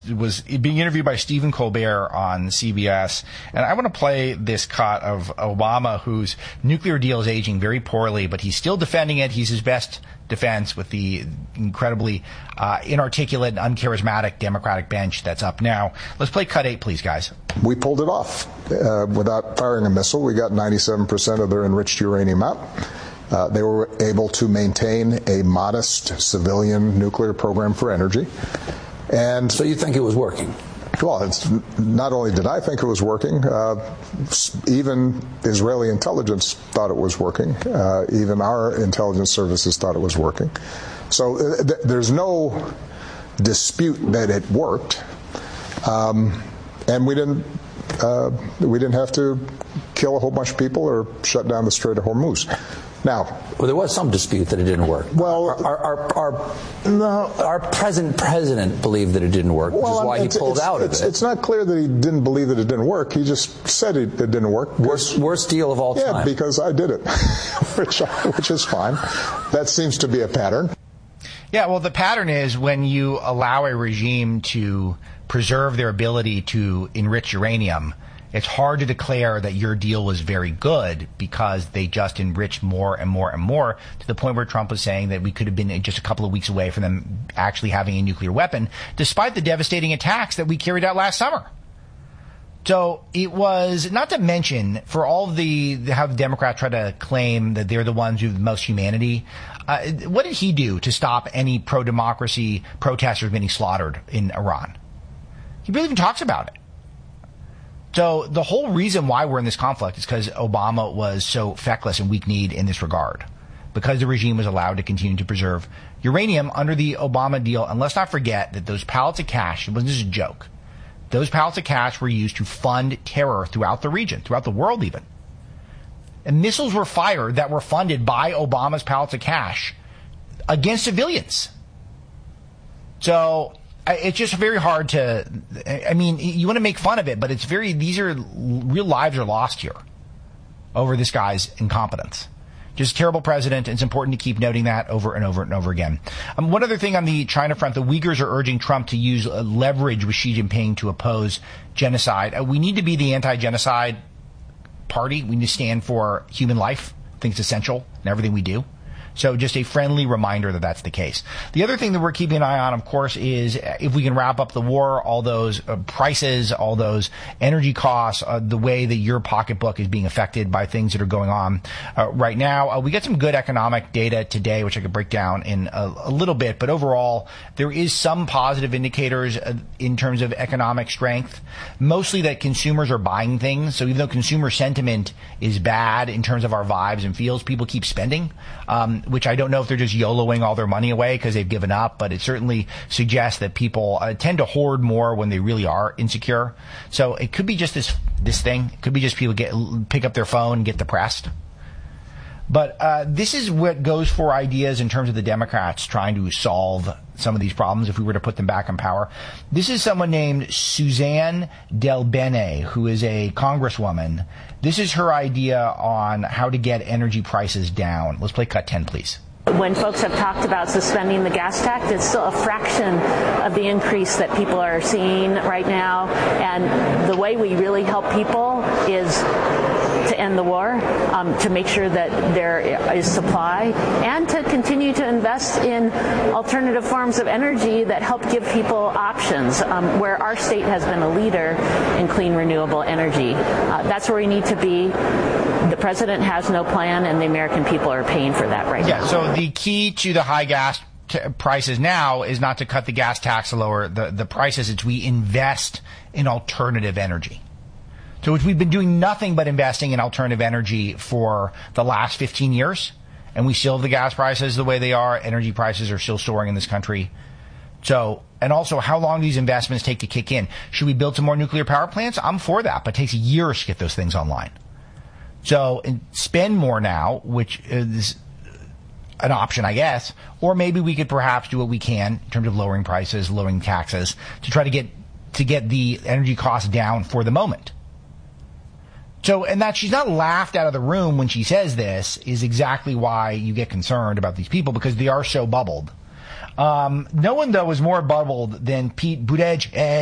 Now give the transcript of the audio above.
was being interviewed by Stephen Colbert on CBS, and I want to play this cut of Obama, whose nuclear deal is aging very poorly, but he's still defending it. He's his best defense with the incredibly inarticulate and uncharismatic Democratic bench that's up now. Let's play cut 8, please, guys. We pulled it off without firing a missile. We got 97% of their enriched uranium out. They were able to maintain a modest civilian nuclear program for energy. And so you think it was working? Well, not only did I think it was working, even Israeli intelligence thought it was working. Even our intelligence services thought it was working. So there's no dispute that it worked, and we didn't have to kill a whole bunch of people or shut down the Strait of Hormuz. Now, well, there was some dispute that it didn't work. Well, our present president believed that it didn't work, which is why he pulled out of it. It's not clear that he didn't believe that it didn't work. He just said it didn't work. Worst deal of all time. Yeah, because I did it, which is fine. That seems to be a pattern. Yeah, well, the pattern is when you allow a regime to preserve their ability to enrich uranium, it's hard to declare that your deal was very good because they just enriched more and more and more, to the point where Trump was saying that we could have been just a couple of weeks away from them actually having a nuclear weapon, despite the devastating attacks that we carried out last summer. So it was, not to mention, for all how the Democrats try to claim that they're the ones who have the most humanity, what did he do to stop any pro-democracy protesters being slaughtered in Iran? He barely even talks about it. So the whole reason why we're in this conflict is because Obama was so feckless and weak-kneed in this regard, because the regime was allowed to continue to preserve uranium under the Obama deal. And let's not forget that those pallets of cash, it wasn't just a joke, those pallets of cash were used to fund terror throughout the region, throughout the world even. And missiles were fired that were funded by Obama's pallets of cash against civilians. So it's just very hard to, I mean, you want to make fun of it, but these are real lives are lost here over this guy's incompetence. Just a terrible president, and it's important to keep noting that over and over and over again. One other thing on the China front, the Uyghurs are urging Trump to use leverage with Xi Jinping to oppose genocide. We need to be the anti-genocide party. We need to stand for human life. I think it's essential in everything we do. So just a friendly reminder that that's the case. The other thing that we're keeping an eye on, of course, is if we can wrap up the war, all those prices, all those energy costs, the way that your pocketbook is being affected by things that are going on right now. We get some good economic data today, which I could break down in a little bit. But overall, there is some positive indicators in terms of economic strength, mostly that consumers are buying things. So even though consumer sentiment is bad in terms of our vibes and feels, people keep spending. Which I don't know if they're just YOLOing all their money away because they've given up, but it certainly suggests that people tend to hoard more when they really are insecure. So it could be just this thing. It could be just people pick up their phone and get depressed. But this is what goes for ideas in terms of the Democrats trying to solve some of these problems if we were to put them back in power. This is someone named Suzanne DelBene, who is a congresswoman. This is her idea on how to get energy prices down. Let's play cut 10, please. When folks have talked about suspending the gas tax, it's still a fraction of the increase that people are seeing right now. And the way we really help people is to end the war, to make sure that there is supply, and to continue to invest in alternative forms of energy that help give people options, where our state has been a leader in clean, renewable energy. That's where we need to be. The president has no plan, and the American people are paying for that right now. Yeah, so the key to the high gas prices now is not to cut the gas tax to lower the prices. It's we invest in alternative energy. So we've been doing nothing but investing in alternative energy for the last 15 years, and we still have the gas prices the way they are. Energy prices are still soaring in this country. So, and also how long do these investments take to kick in? Should we build some more nuclear power plants? I'm for that, but it takes years to get those things online. So spend more now, which is an option, I guess, or maybe we could perhaps do what we can in terms of lowering prices, lowering taxes to try to get the energy costs down for the moment. So, and that she's not laughed out of the room when she says this is exactly why you get concerned about these people, because they are so bubbled. No one, though, was more bubbled than Pete Buttigieg.